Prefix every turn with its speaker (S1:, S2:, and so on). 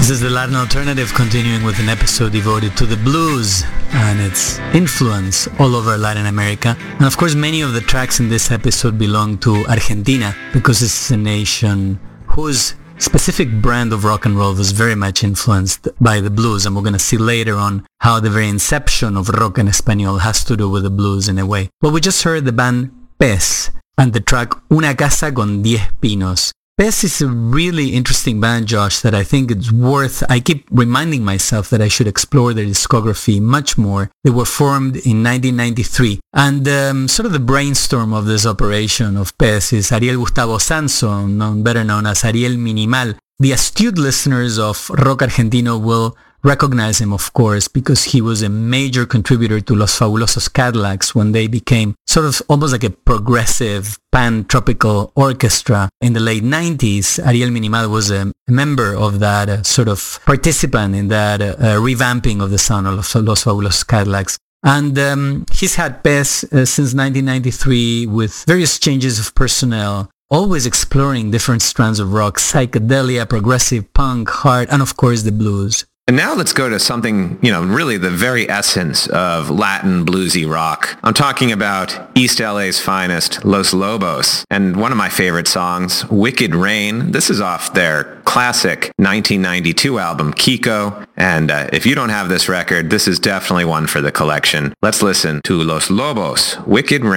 S1: This is the Latin Alternative, continuing with an episode devoted to the blues and its influence all over Latin America. And of course, many of the tracks in this episode belong to Argentina, because this is a nation whose specific brand of rock and roll was very much influenced by the blues. And we're going to see later on how the very inception of rock en español has to do with the blues in a way. Well, we just heard the band Pez and the track Una Casa con 10 Pinos. Pez is a really interesting band, Josh, that I think it's worth... I keep reminding myself that I should explore their discography much more. They were formed in 1993. And sort of the brainstorm of this operation of Pez is Ariel Gustavo Sanso, better known as Ariel Minimal. The astute listeners of Rock Argentino will recognize him, of course, because he was a major contributor to Los Fabulosos Cadillacs when they became sort of almost like a progressive pan-tropical orchestra in the late 90s. Ariel Minimal was a member of that, sort of participant in that revamping of the sound of Los Fabulosos Cadillacs. And he's had Pez since 1993 with various changes of personnel, always exploring different strands of rock, psychedelia, progressive punk, hard, and of course the blues.
S2: And now let's go to something, really the very essence of Latin bluesy rock. I'm talking about East LA's finest, Los Lobos, and one of my favorite songs, Wicked Rain. This is off their classic 1992 album, Kiko. And if you don't have this record, this is definitely one for the collection. Let's listen to Los Lobos, Wicked Rain.